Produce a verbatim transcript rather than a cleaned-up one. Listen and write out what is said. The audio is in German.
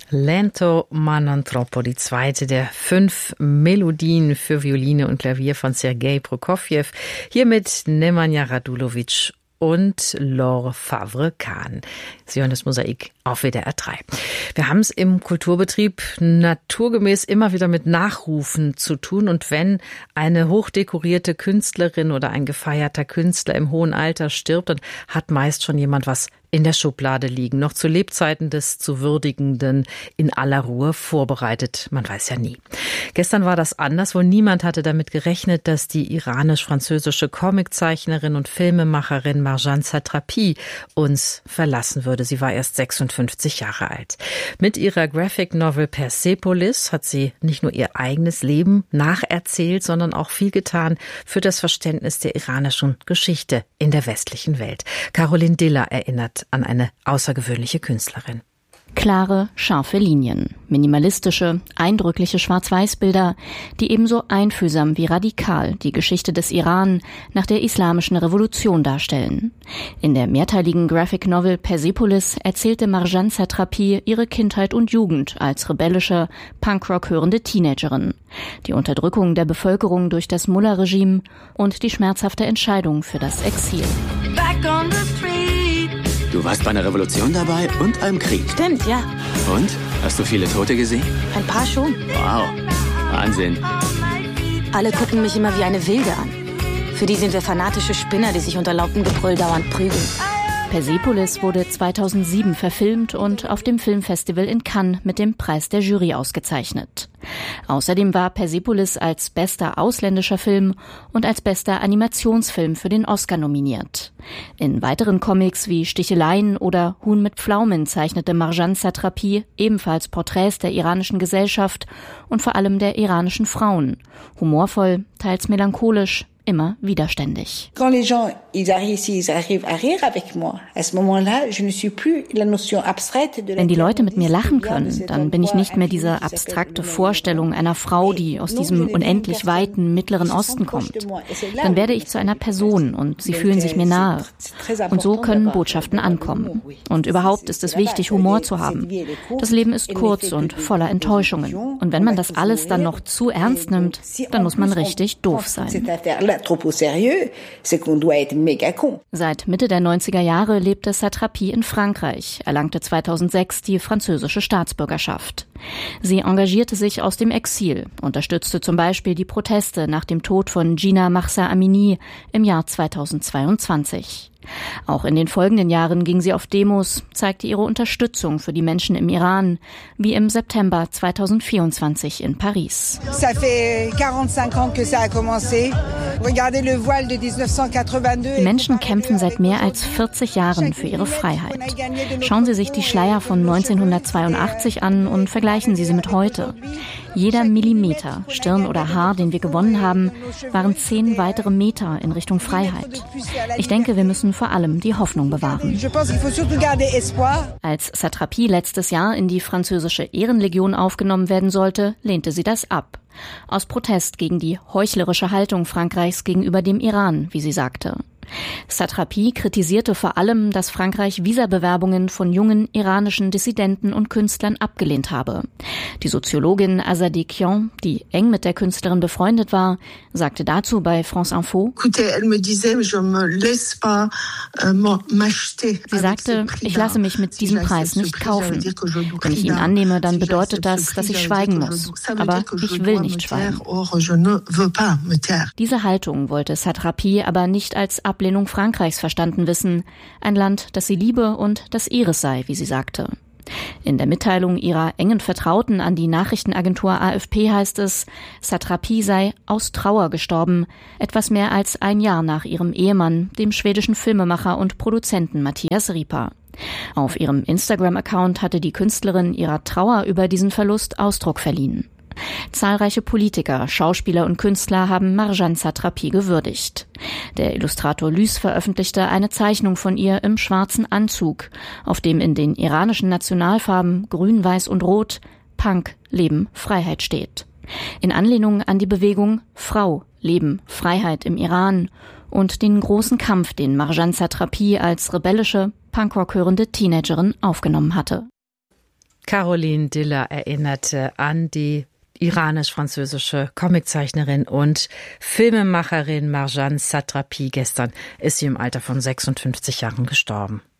Lento ma non troppo, die zweite der fünf Melodien für Violine und Klavier von Sergei Prokofjew, hier mit Nemanja Radulovic und Laure Favre-Kahn. Sie hören das Mosaik auf W D R drei. Wir haben es im Kulturbetrieb naturgemäß immer wieder mit Nachrufen zu tun. Und wenn eine hochdekorierte Künstlerin oder ein gefeierter Künstler im hohen Alter stirbt, dann hat meist schon jemand was in der Schublade liegen, noch zu Lebzeiten des zu Würdigenden in aller Ruhe vorbereitet. Man weiß ja nie. Gestern war das anders. Wohl niemand hatte damit gerechnet, dass die iranisch-französische Comiczeichnerin und Filmemacherin Marjane Satrapi uns verlassen würde. Sie war erst sechsundfünfzig Jahre alt. Mit ihrer Graphic Novel Persepolis hat sie nicht nur ihr eigenes Leben nacherzählt, sondern auch viel getan für das Verständnis der iranischen Geschichte in der westlichen Welt. Caroline Diller erinnert an eine außergewöhnliche Künstlerin. Klare, scharfe Linien, minimalistische, eindrückliche Schwarz-Weiß-Bilder, die ebenso einfühlsam wie radikal die Geschichte des Iran nach der islamischen Revolution darstellen. In der mehrteiligen Graphic Novel Persepolis erzählte Marjane Satrapi ihre Kindheit und Jugend als rebellische, Punkrock hörende Teenagerin, die Unterdrückung der Bevölkerung durch das Mullah-Regime und die schmerzhafte Entscheidung für das Exil. Back on the street. Du warst bei einer Revolution dabei und einem Krieg. Stimmt, ja. Und? Hast du viele Tote gesehen? Ein paar schon. Wow. Wahnsinn. Alle gucken mich immer wie eine Wilde an. Für die sind wir fanatische Spinner, die sich unter lauten Gebrüll dauernd prügeln. Persepolis wurde zweitausendsieben verfilmt und auf dem Filmfestival in Cannes mit dem Preis der Jury ausgezeichnet. Außerdem war Persepolis als bester ausländischer Film und als bester Animationsfilm für den Oscar nominiert. In weiteren Comics wie Sticheleien oder Huhn mit Pflaumen zeichnete Marjane Satrapi ebenfalls Porträts der iranischen Gesellschaft und vor allem der iranischen Frauen. Humorvoll, teils melancholisch, immer widerständig. Quand les gens ils arrivent ici, ils arrivent à rire avec moi. À ce moment-là, je ne suis plus la notion abstraite de la. Wenn die Leute mit mir lachen können, dann bin ich nicht mehr diese abstrakte Vorstellung einer Frau, die aus diesem unendlich weiten Mittleren Osten kommt. Dann werde ich zu einer Person und sie fühlen sich mir nahe. Und so können Botschaften ankommen. Und überhaupt ist es wichtig, Humor zu haben. Das Leben ist kurz und voller Enttäuschungen. Und wenn man das alles dann noch zu ernst nimmt, dann muss man richtig doof sein. Seit Mitte der neunziger Jahre lebte Satrapi in Frankreich, erlangte zweitausendsechs die französische Staatsbürgerschaft. Sie engagierte sich aus dem Exil, unterstützte zum Beispiel die Proteste nach dem Tod von Jina Mahsa Amini im Jahr zweitausendzweiundzwanzig. Auch in den folgenden Jahren ging sie auf Demos, zeigte ihre Unterstützung für die Menschen im Iran, wie im September zweitausendvierundzwanzig in Paris. Die Menschen kämpfen seit mehr als vierzig Jahren für ihre Freiheit. Schauen Sie sich die Schleier von neunzehnhundertzweiundachtzig an und vergleichen Sie sie mit heute. Jeder Millimeter Stirn oder Haar, den wir gewonnen haben, waren zehn weitere Meter in Richtung Freiheit. Ich denke, wir müssen vor allem die Hoffnung bewahren. Als Satrapi letztes Jahr in die französische Ehrenlegion aufgenommen werden sollte, lehnte sie das ab. Aus Protest gegen die heuchlerische Haltung Frankreichs gegenüber dem Iran, wie sie sagte. Satrapi kritisierte vor allem, dass Frankreich Visabewerbungen von jungen iranischen Dissidenten und Künstlern abgelehnt habe. Die Soziologin Azadeh Kian, die eng mit der Künstlerin befreundet war, sagte dazu bei France Info: Sie sagte, ich lasse mich mit diesem Preis nicht kaufen. Wenn ich ihn annehme, dann bedeutet das, dass ich schweigen muss. Aber ich will nicht schweigen. Diese Haltung wollte Satrapi aber nicht als Ablehnung Frankreichs verstanden wissen, ein Land, das sie liebe und das ihres sei, wie sie sagte. In der Mitteilung ihrer engen Vertrauten an die Nachrichtenagentur A F P heißt es, Satrapi sei aus Trauer gestorben, etwas mehr als ein Jahr nach ihrem Ehemann, dem schwedischen Filmemacher und Produzenten Mattias Ripa. Auf ihrem Instagram-Account hatte die Künstlerin ihrer Trauer über diesen Verlust Ausdruck verliehen. Zahlreiche Politiker, Schauspieler und Künstler haben Marjane Satrapi gewürdigt. Der Illustrator Lys veröffentlichte eine Zeichnung von ihr im schwarzen Anzug, auf dem in den iranischen Nationalfarben Grün, Weiß und Rot Punk, Leben, Freiheit steht. In Anlehnung an die Bewegung Frau, Leben, Freiheit im Iran und den großen Kampf, den Marjane Satrapi als rebellische, Punkrock hörende Teenagerin aufgenommen hatte. Caroline Diller erinnerte an die iranisch-französische Comiczeichnerin und Filmemacherin Marjane Satrapi. Gestern ist sie im Alter von sechsundfünfzig Jahren gestorben.